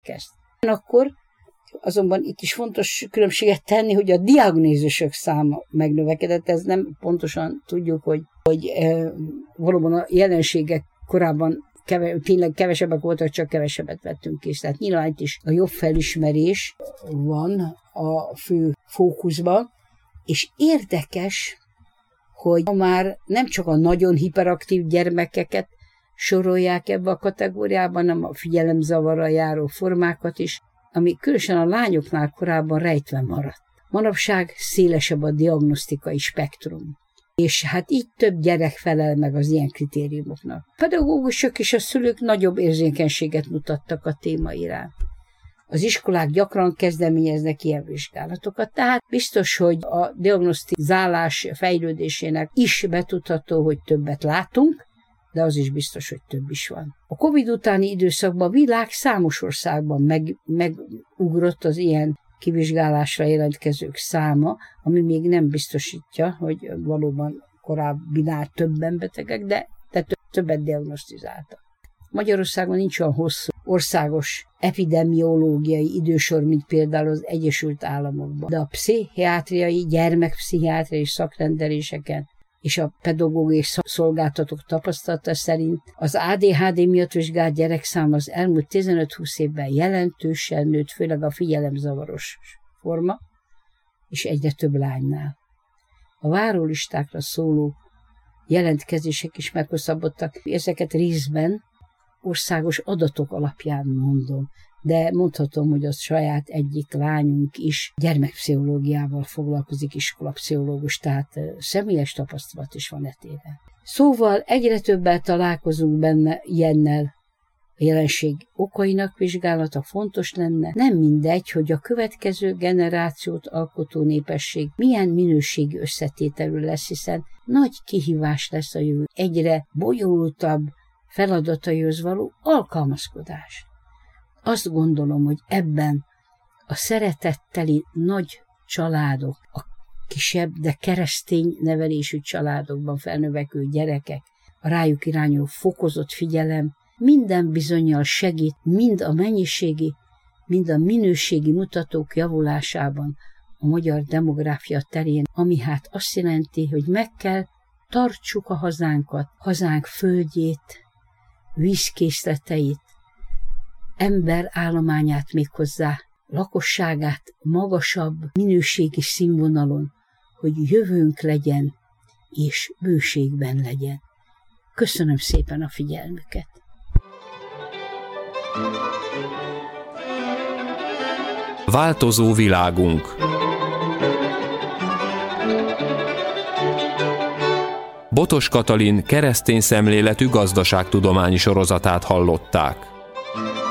kezd. Akkor azonban itt is fontos különbséget tenni, hogy a diagnózisok száma megnövekedett, ez nem pontosan tudjuk, hogy valóban a jelenségek korábban tényleg kevesebbek voltak, csak kevesebbet vettünk ki. Tehát nyilván itt is a jobb felismerés van a fő fókuszban, és érdekes, hogy már nem csak a nagyon hiperaktív gyermekeket sorolják ebbe a kategóriában, hanem a figyelemzavarral járó formákat is, ami különösen a lányoknál korábban rejtve maradt. Manapság szélesebb a diagnosztikai spektrum. És hát így több gyerek felel meg az ilyen kritériumoknak. A pedagógusok és a szülők nagyobb érzékenységet mutattak a téma iránt. Az iskolák gyakran kezdeményeznek ilyen vizsgálatokat, tehát biztos, hogy a diagnosztizálás fejlődésének is betudható, hogy többet látunk, de az is biztos, hogy több is van. A Covid utáni időszakban a világ számos országban megugrott az ilyen kivizsgálásra jelentkezők száma, ami még nem biztosítja, hogy valóban korábbinál többen betegek, de többet diagnosztizáltak. Magyarországon nincs olyan hosszú országos epidemiológiai idősor, mint például az Egyesült Államokban. De a pszichiátriai, gyermekpszichiátriai szakrendeléseken és a pedagógiai szolgáltatók tapasztalata szerint az ADHD miatt vizsgált gyerekszám az elmúlt 15-20 évben jelentősen nőtt, főleg a figyelemzavaros forma, és egyre több lánynál. A várólistákra szóló jelentkezések is meghosszabbodtak. Ezeket részben országos adatok alapján mondom, de mondhatom, hogy az saját egyik lányunk is gyermekpszichológiával foglalkozik, iskolapszichológus, tehát személyes tapasztalat is van etéren. Szóval egyre többet találkozunk benne ilyennel. A jelenség okainak vizsgálata fontos lenne. Nem mindegy, hogy a következő generációt alkotó népesség milyen minőségi összetételű lesz, hiszen nagy kihívás lesz a jövő. Egyre bonyolultabb feladataihoz való alkalmazkodás. Azt gondolom, hogy ebben a szeretetteli nagy családok, a kisebb, de keresztény nevelésű családokban felnövekvő gyerekek, a rájuk irányuló fokozott figyelem minden bizonnyal segít mind a mennyiségi, mind a minőségi mutatók javulásában a magyar demográfia terén, ami hát azt jelenti, hogy meg kell tartsuk a hazánkat, hazánk földjét, vízkészleteit, emberállományát méghozzá, lakosságát magasabb minőségi színvonalon, hogy jövőnk legyen és bőségben legyen. Köszönöm szépen a figyelmüket! Változó világunk. Botos Katalin keresztény szemléletű gazdaságtudományi sorozatát hallották.